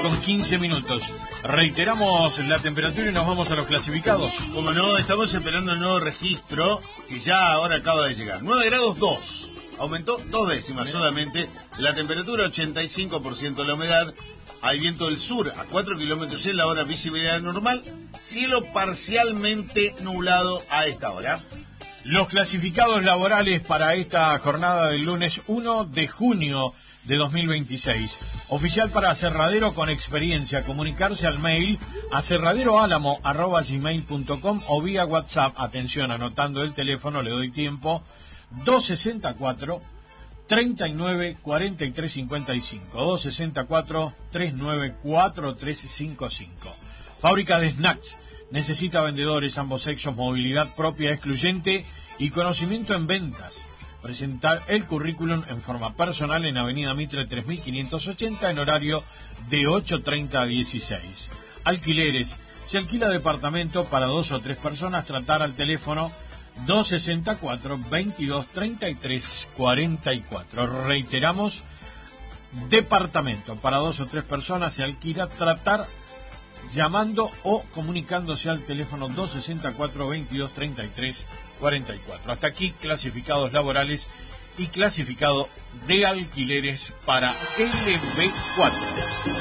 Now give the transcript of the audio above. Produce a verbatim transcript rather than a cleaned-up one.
con quince minutos. Reiteramos la temperatura y nos vamos a los clasificados. Como no, estamos esperando el nuevo registro que ya ahora acaba de llegar. nueve grados dos. Aumentó dos décimas solamente. La temperatura ochenta y cinco por ciento, la humedad. Hay viento del sur a cuatro kilómetros en la hora, visibilidad normal. Cielo parcialmente nublado a esta hora. Los clasificados laborales para esta jornada del lunes uno de junio de dos mil veintiséis. Oficial para aserradero con experiencia. Comunicarse al mail aserraderoalamo arroba gmail punto com o vía WhatsApp. Atención, anotando el teléfono, le doy tiempo. dos sesenta y cuatro, treinta y nueve, cuarenta y tres cincuenta y cinco. dos sesenta y cuatro, treinta y nueve, cuarenta y tres cincuenta y cinco. Fábrica de snacks. Necesita vendedores, ambos sexos, movilidad propia excluyente y conocimiento en ventas. Presentar el currículum en forma personal en Avenida Mitre tres mil quinientos ochenta en horario de ocho treinta a dieciséis. Alquileres. Se alquila departamento para dos o tres personas. Tratar al teléfono dos sesenta y cuatro, veintidós, treinta y tres, cuarenta y cuatro. Reiteramos, departamento para dos o tres personas se alquila. Tratar llamando o comunicándose al teléfono dos sesenta y cuatro, veintidós, treinta y tres, cuarenta y cuatro. Hasta aquí clasificados laborales y clasificado de alquileres para L B cuatro.